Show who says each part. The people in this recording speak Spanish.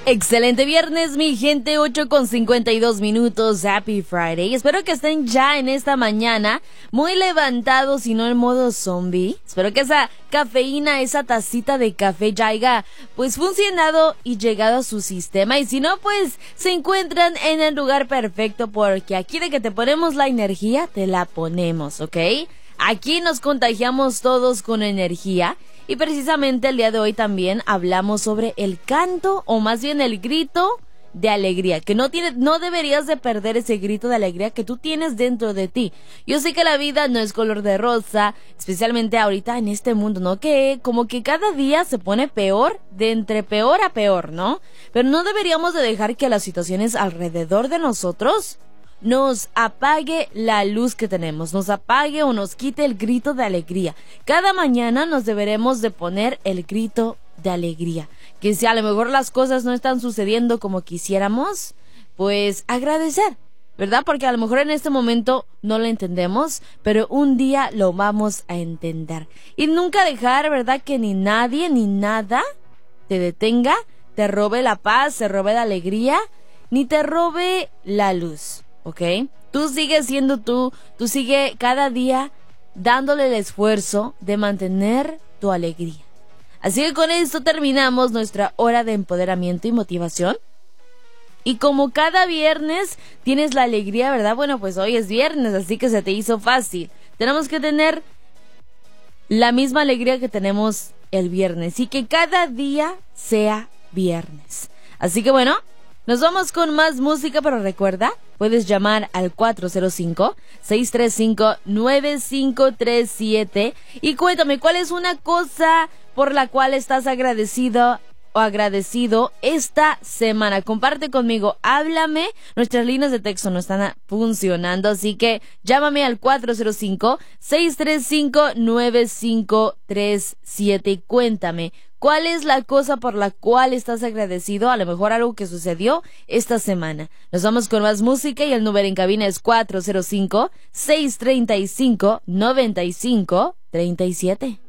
Speaker 1: Excelente viernes, mi gente, 8:52. Happy Friday. Espero que estén ya en esta mañana muy levantados y no en modo zombie. Espero que esa cafeína, esa tacita de café ya haya pues funcionado y llegado a su sistema. Y si no, pues se encuentran en el lugar perfecto, porque aquí de que te ponemos la energía, te la ponemos, ¿ok? Aquí nos contagiamos todos con energía. Y precisamente el día de hoy también hablamos sobre el canto, o más bien el grito de alegría, que no deberías de perder ese grito de alegría que tú tienes dentro de ti. Yo sé que la vida no es color de rosa, especialmente ahorita en este mundo, ¿no? Que como que cada día se pone peor, de entre peor a peor, ¿no? Pero no deberíamos de dejar que las situaciones alrededor de nosotros nos apague la luz que tenemos, nos apague o nos quite el grito de alegría. Cada mañana nos deberemos de poner el grito de alegría. Que si a lo mejor las cosas no están sucediendo como quisiéramos, pues agradecer, ¿verdad? Porque a lo mejor en este momento no lo entendemos, pero un día lo vamos a entender. Y nunca dejar, ¿verdad?, que ni nadie ni nada te detenga, te robe la paz, te robe la alegría, ni te robe la luz. ¿Ok? Tú sigues siendo tú sigue cada día dándole el esfuerzo de mantener tu alegría. Así que con esto terminamos nuestra hora de empoderamiento y motivación. Y como cada viernes tienes la alegría, ¿verdad? Bueno, pues hoy es viernes, así que se te hizo fácil. Tenemos que tener la misma alegría que tenemos el viernes y que cada día sea viernes. Así que bueno, nos vamos con más música, pero recuerda, puedes llamar al 405-635-9537 y cuéntame cuál es una cosa por la cual estás agradecido o agradecido esta semana. Comparte conmigo, háblame. Nuestras líneas de texto no están funcionando, así que llámame al 405-635-9537 y cuéntame ¿cuál es la cosa por la cual estás agradecido? A lo mejor algo que sucedió esta semana. Nos vamos con más música y el número en cabina es 405-635-9537.